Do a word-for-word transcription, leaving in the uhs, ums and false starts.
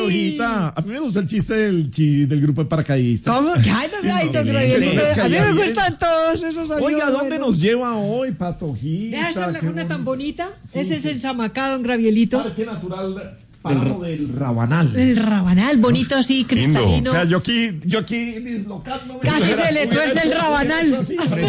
Patojita, a mí me gusta el chiste del, chi, del grupo de paracaidistas. ¿Cómo? Ay, no, ay, don Gravielito, a mí me gustan todos esos aviones. Oiga, ¿dónde nos lleva hoy, Patojita? ¿Deja esa laguna bueno. tan bonita? Sí, Ese sí. es el Zamacá, don Gravielito. Parque Natural Páramo del Rabanal. El Rabanal, bonito así, cristalino. O sea, yo aquí, yo aquí dislocándome. Casi se le tuerce el Rabanal.